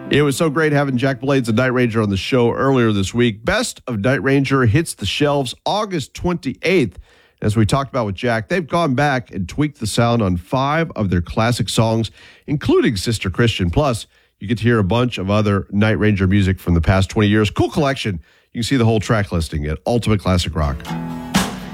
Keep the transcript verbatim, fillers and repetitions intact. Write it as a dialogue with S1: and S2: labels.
S1: It was so great having Jack Blades and Night Ranger on the show earlier this week. Best of Night Ranger hits the shelves August twenty-eighth. As we talked about with Jack, they've gone back and tweaked the sound on five of their classic songs, including Sister Christian. Plus, you get to hear a bunch of other Night Ranger music from the past twenty years. Cool collection. You can see the whole track listing at Ultimate Classic Rock.